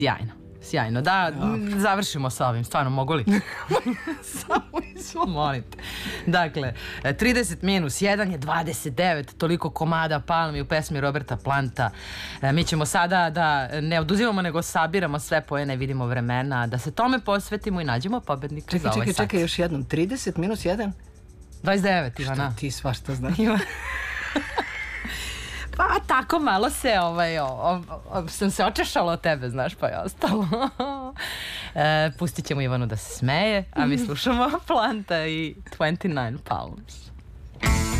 Sjajno, sjajno. Da, završimo sa ovim, stvarno, mogu li? Samo molim te. Dakle, 30 minus 1 je 29, toliko komada palmi u pesmi Roberta Planta. Mi ćemo sada da ne oduzimamo, nego sabiramo sve poene, vidimo vremena, da se tome posvetimo i nađemo pobednika za ovaj sat. Čekaj, još jednom. 30 minus 1? 29, Ivana. Šta ti svašta znaš? Pa tako malo se sam se očešala od tebe, znaš, pa je ostalo. Pustit ćemo Ivanu da se smeje, a mi slušamo Planta i 29 Palms.